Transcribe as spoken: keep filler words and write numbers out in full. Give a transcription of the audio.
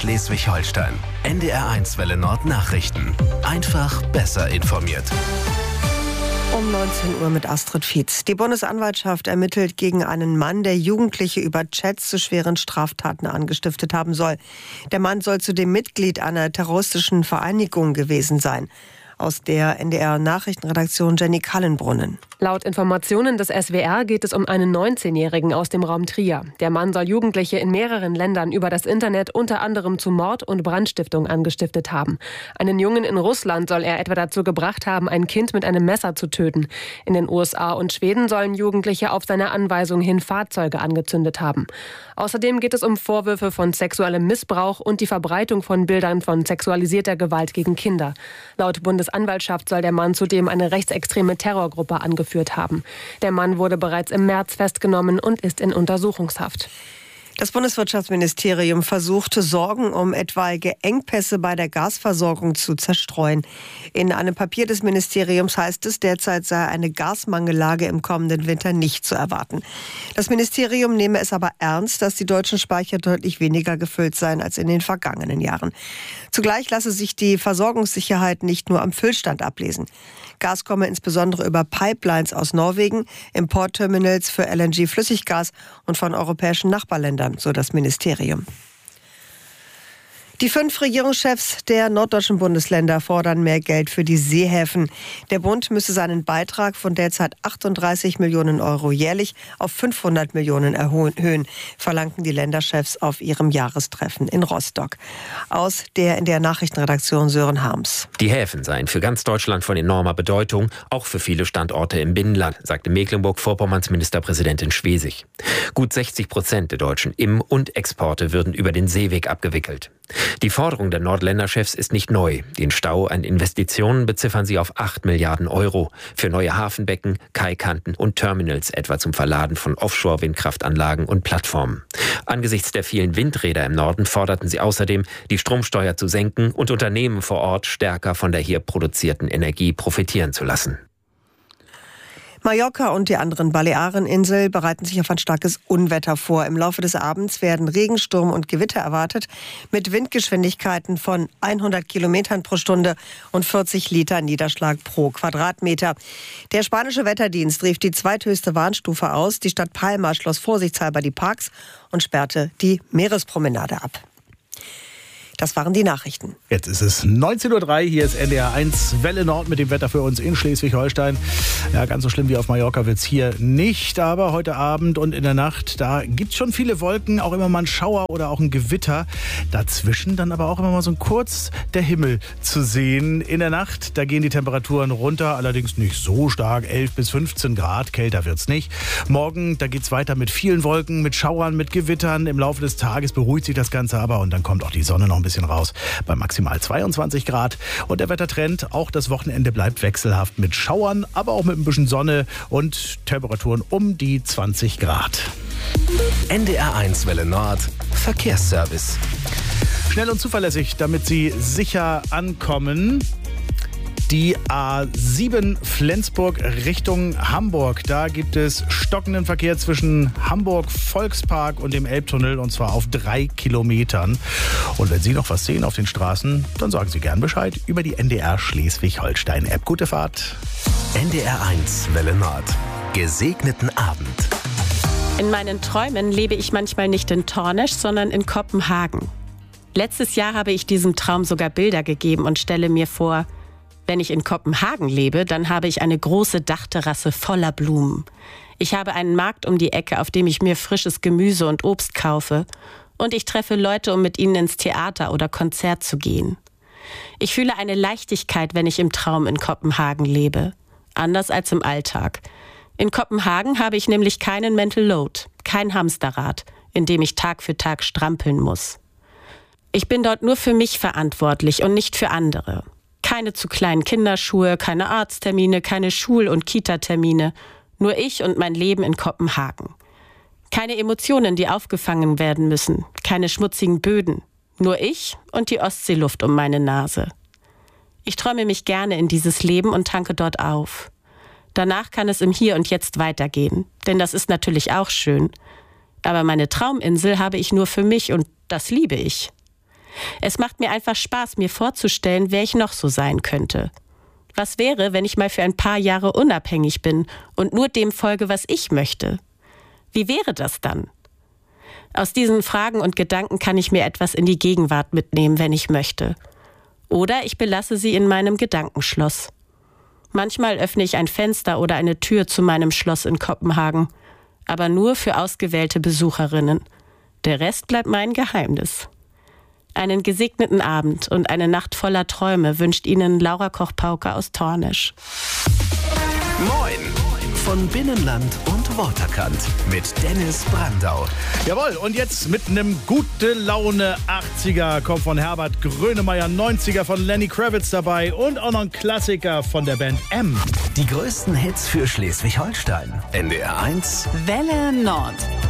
Schleswig-Holstein. N D R eins Welle Nord Nachrichten. Einfach besser informiert. Um neunzehn Uhr mit Astrid Fietz. Die Bundesanwaltschaft ermittelt gegen einen Mann, der Jugendliche über Chats zu schweren Straftaten angestiftet haben soll. Der Mann soll zudem Mitglied einer terroristischen Vereinigung gewesen sein. Aus der N D R-Nachrichtenredaktion Jenny Kallenbrunnen. Laut Informationen des S W R geht es um einen neunzehnjährigen aus dem Raum Trier. Der Mann soll Jugendliche in mehreren Ländern über das Internet unter anderem zu Mord und Brandstiftung angestiftet haben. Einen Jungen in Russland soll er etwa dazu gebracht haben, ein Kind mit einem Messer zu töten. In den U S A und Schweden sollen Jugendliche auf seine Anweisung hin Fahrzeuge angezündet haben. Außerdem geht es um Vorwürfe von sexuellem Missbrauch und die Verbreitung von Bildern von sexualisierter Gewalt gegen Kinder. Laut Bundesanwaltschaft soll der Mann zudem eine rechtsextreme Terrorgruppe angeführt haben. Der Mann wurde bereits im März festgenommen und ist in Untersuchungshaft. Das Bundeswirtschaftsministerium versuchte, Sorgen um etwaige Engpässe bei der Gasversorgung zu zerstreuen. In einem Papier des Ministeriums heißt es, derzeit sei eine Gasmangellage im kommenden Winter nicht zu erwarten. Das Ministerium nehme es aber ernst, dass die deutschen Speicher deutlich weniger gefüllt seien als in den vergangenen Jahren. Zugleich lasse sich die Versorgungssicherheit nicht nur am Füllstand ablesen. Gas komme insbesondere über Pipelines aus Norwegen, Importterminals für L N G-Flüssiggas und von europäischen Nachbarländern, so das Ministerium. Die fünf Regierungschefs der norddeutschen Bundesländer fordern mehr Geld für die Seehäfen. Der Bund müsse seinen Beitrag von derzeit achtunddreißig Millionen Euro jährlich auf fünfhundert Millionen erhöhen, verlangten die Länderchefs auf ihrem Jahrestreffen in Rostock. Aus der in der Nachrichtenredaktion Sören Harms. Die Häfen seien für ganz Deutschland von enormer Bedeutung, auch für viele Standorte im Binnenland, sagte Mecklenburg-Vorpommerns Ministerpräsidentin Schwesig. Gut sechzig Prozent der deutschen Im- und Exporte würden über den Seeweg abgewickelt. Die Forderung der Nordländerchefs ist nicht neu. Den Stau an Investitionen beziffern sie auf acht Milliarden Euro für neue Hafenbecken, Kaikanten und Terminals, etwa zum Verladen von Offshore-Windkraftanlagen und Plattformen. Angesichts der vielen Windräder im Norden forderten sie außerdem, die Stromsteuer zu senken und Unternehmen vor Ort stärker von der hier produzierten Energie profitieren zu lassen. Mallorca und die anderen Baleareninseln bereiten sich auf ein starkes Unwetter vor. Im Laufe des Abends werden Regensturm und Gewitter erwartet mit Windgeschwindigkeiten von hundert Kilometern pro Stunde und vierzig Liter Niederschlag pro Quadratmeter. Der spanische Wetterdienst rief die zweithöchste Warnstufe aus. Die Stadt Palma schloss vorsichtshalber die Parks und sperrte die Meerespromenade ab. Das waren die Nachrichten. Jetzt ist es neunzehn Uhr drei, hier ist N D R eins Welle Nord mit dem Wetter für uns in Schleswig-Holstein. Ja, ganz so schlimm wie auf Mallorca wird's hier nicht, aber heute Abend und in der Nacht, da gibt's schon viele Wolken, auch immer mal ein Schauer oder auch ein Gewitter. Dazwischen dann aber auch immer mal so kurz der Himmel zu sehen. In der Nacht, da gehen die Temperaturen runter, allerdings nicht so stark, elf bis fünfzehn Grad, kälter wird's nicht. Morgen, da geht's weiter mit vielen Wolken, mit Schauern, mit Gewittern. Im Laufe des Tages beruhigt sich das Ganze aber und dann kommt auch die Sonne noch ein bisschen raus bei maximal zweiundzwanzig Grad. Und der Wettertrend, auch das Wochenende bleibt wechselhaft mit Schauern, aber auch mit ein bisschen Sonne und Temperaturen um die zwanzig Grad. N D R eins Welle Nord Verkehrsservice. Schnell und zuverlässig, damit Sie sicher ankommen. Die A sieben Flensburg Richtung Hamburg. Da gibt es stockenden Verkehr zwischen Hamburg Volkspark und dem Elbtunnel und zwar auf drei Kilometern. Und wenn Sie noch was sehen auf den Straßen, dann sagen Sie gern Bescheid über die N D R Schleswig-Holstein-App. Gute Fahrt. N D R eins Welle Nord. Gesegneten Abend. In meinen Träumen lebe ich manchmal nicht in Tornisch, sondern in Kopenhagen. Letztes Jahr habe ich diesem Traum sogar Bilder gegeben und stelle mir vor, wenn ich in Kopenhagen lebe, dann habe ich eine große Dachterrasse voller Blumen. Ich habe einen Markt um die Ecke, auf dem ich mir frisches Gemüse und Obst kaufe. Und ich treffe Leute, um mit ihnen ins Theater oder Konzert zu gehen. Ich fühle eine Leichtigkeit, wenn ich im Traum in Kopenhagen lebe. Anders als im Alltag. In Kopenhagen habe ich nämlich keinen Mental Load, kein Hamsterrad, in dem ich Tag für Tag strampeln muss. Ich bin dort nur für mich verantwortlich und nicht für andere. Keine zu kleinen Kinderschuhe, keine Arzttermine, keine Schul- und Kita-Termine. Nur ich und mein Leben in Kopenhagen. Keine Emotionen, die aufgefangen werden müssen. Keine schmutzigen Böden. Nur ich und die Ostseeluft um meine Nase. Ich träume mich gerne in dieses Leben und tanke dort auf. Danach kann es im Hier und Jetzt weitergehen. Denn das ist natürlich auch schön. Aber meine Trauminsel habe ich nur für mich und das liebe ich. Es macht mir einfach Spaß, mir vorzustellen, wer ich noch so sein könnte. Was wäre, wenn ich mal für ein paar Jahre unabhängig bin und nur dem folge, was ich möchte? Wie wäre das dann? Aus diesen Fragen und Gedanken kann ich mir etwas in die Gegenwart mitnehmen, wenn ich möchte. Oder ich belasse sie in meinem Gedankenschloss. Manchmal öffne ich ein Fenster oder eine Tür zu meinem Schloss in Kopenhagen, aber nur für ausgewählte Besucherinnen. Der Rest bleibt mein Geheimnis. Einen gesegneten Abend und eine Nacht voller Träume wünscht Ihnen Laura Koch-Pauke aus Tornisch. Moin von Binnenland und Waterkant mit Dennis Brandau. Jawohl, und jetzt mit einem gute Laune achtziger kommt von Herbert Grönemeyer, neunziger von Lenny Kravitz dabei und auch noch ein Klassiker von der Band M. Die größten Hits für Schleswig-Holstein. N D R eins Welle Nord.